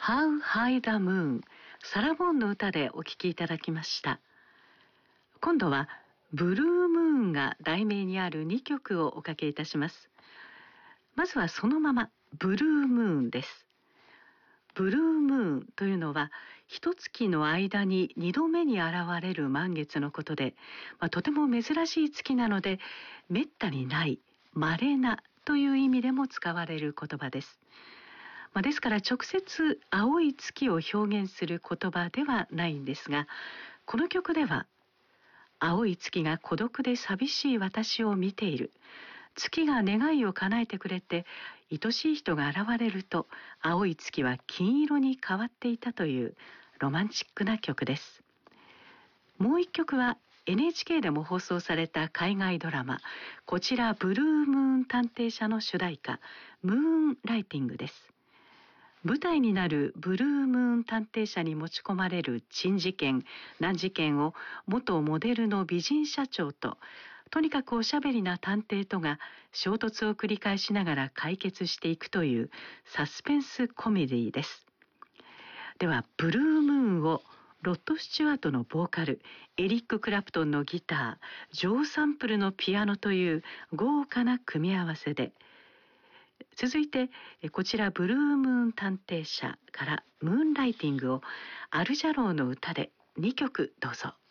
How High the Moon サラ・ボーンの歌でお聴きいただきました。今度はブルームーンが題名にある2曲をおかけいたします。まずはそのままブルームーンです。ブルームーンというのは一月の間に2度目に現れる満月のことで、とても珍しい月なのでめったにない稀なという意味でも使われる言葉です。ですから直接青い月を表現する言葉ではないんですが、この曲では青い月が孤独で寂しい私を見ている。月が願いを叶えてくれて愛しい人が現れると青い月は金色に変わっていたというロマンチックな曲です。もう一曲は NHK でも放送された海外ドラマこちらブルームーン探偵社の主題歌ムーンライティングです。舞台になるブルームーン探偵社に持ち込まれる珍事件難事件を元モデルの美人社長ととにかくおしゃべりな探偵とが衝突を繰り返しながら解決していくというサスペンスコメディです。ではブルームーンをロッド・スチュワートのボーカル、エリック・クラプトンのギター、ジョー・サンプルのピアノという豪華な組み合わせで、続いてこちらブルームーン探偵社からムーンライティングをアルジャローの歌で2曲どうぞ。